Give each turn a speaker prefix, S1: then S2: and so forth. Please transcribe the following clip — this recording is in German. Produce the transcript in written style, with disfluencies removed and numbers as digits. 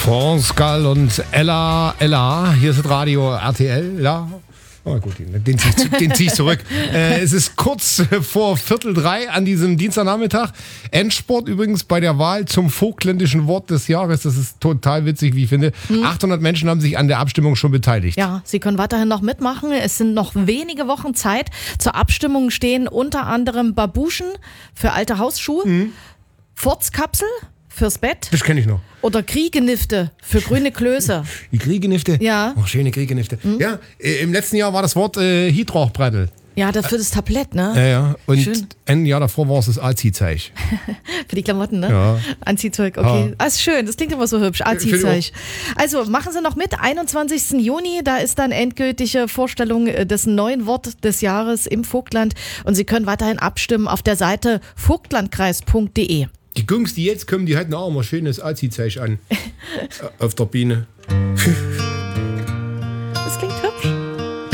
S1: France Gall und Ella. Hier ist das Radio RTL. Ja. Oh gut, den zieh ich zurück. Es ist kurz vor 2:45 an diesem Dienstagnachmittag. Endspurt übrigens bei der Wahl zum vogtländischen Wort des Jahres. Das ist total witzig, wie ich finde. 800 Menschen haben sich an der Abstimmung schon beteiligt.
S2: Ja, Sie können weiterhin noch mitmachen. Es sind noch wenige Wochen Zeit. Zur Abstimmung stehen unter anderem Babuschen für alte Hausschuhe, Furzkapsel fürs Bett.
S1: Das kenne ich noch.
S2: Oder Kriegenifte für grüne Klöße.
S1: Die Kriegenifte?
S2: Ja.
S1: Oh, schöne Kriegenifte. Ja, im letzten Jahr war das Wort Hydrauchbrettel.
S2: Ja, das für das Tablett, ne?
S1: Ja. Und
S2: schön.
S1: ein Jahr davor war es das Anziehzeug.
S2: Für die Klamotten, ne?
S1: Ja.
S2: Anziehzeug, okay.
S1: Ja.
S2: Das ist schön, das klingt immer so hübsch. Anziehzeug. Also machen Sie noch mit, 21. Juni, da ist dann endgültige Vorstellung des neuen Wort des Jahres im Vogtland. Und Sie können weiterhin abstimmen auf der Seite vogtlandkreis.de.
S1: Die Jungs, die jetzt kommen, die halten auch immer schönes Anziehzeug an. Auf der Biene.
S2: Das klingt hübsch.